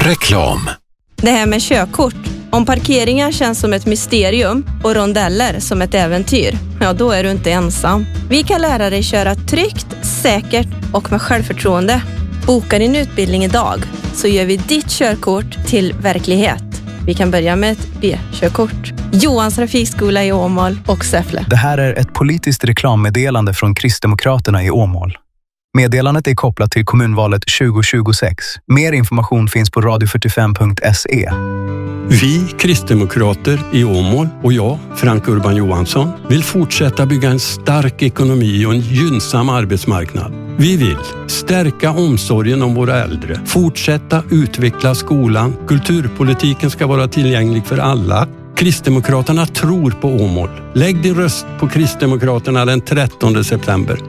Reklam. Det här med körkort. Om parkeringar känns som ett mysterium och rondeller som ett äventyr, ja då är du inte ensam. Vi kan lära dig köra tryggt, säkert och med självförtroende. Boka din utbildning idag så gör vi ditt körkort till verklighet. Vi kan börja med ett B-körkort. Johans trafikskola i Åmål och Säffle. Det här är ett politiskt reklammeddelande från Kristdemokraterna i Åmål. Meddelandet är kopplat till kommunvalet 2026. Mer information finns på radio45.se. Vi kristdemokrater i Åmål och jag, Frank Urban Johansson, vill fortsätta bygga en stark ekonomi och en gynnsam arbetsmarknad. Vi vill stärka omsorgen om våra äldre, fortsätta utveckla skolan, kulturpolitiken ska vara tillgänglig för alla. Kristdemokraterna tror på Åmål. Lägg din röst på Kristdemokraterna den 13 september.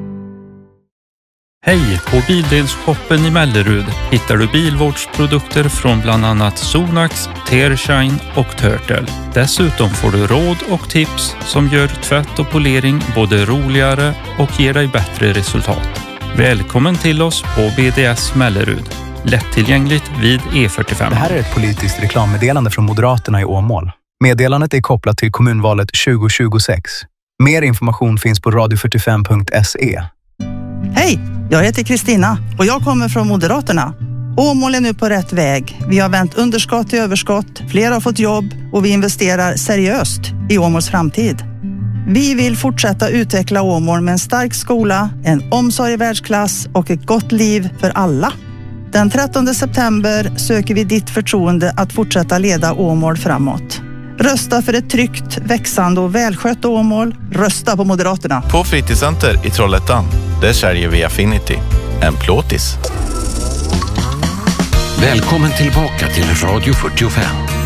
Hej! På Bildelsshoppen i Mellerud hittar du bilvårdsprodukter från bland annat Sonax, Tearshine och Turtle. Dessutom får du råd och tips som gör tvätt och polering både roligare och ger dig bättre resultat. Välkommen till oss på BDS Mellerud. Lättillgängligt vid E45. Det här är ett politiskt reklammeddelande från Moderaterna i Åmål. Meddelandet är kopplat till kommunvalet 2026. Mer information finns på radio45.se. Hej, jag heter Kristina och jag kommer från Moderaterna. Åmål är nu på rätt väg. Vi har vänt underskott till överskott, fler har fått jobb och vi investerar seriöst i Åmåls framtid. Vi vill fortsätta utveckla Åmål med en stark skola, en omsorg i världsklass och ett gott liv för alla. Den 13 september söker vi ditt förtroende att fortsätta leda Åmål framåt. Rösta för ett tryggt, växande och välskött Åmål. Rösta på Moderaterna. På Fritidscenter i Trollhättan, där säljer vi Affinity, en plåtis. Välkommen tillbaka till Radio 45.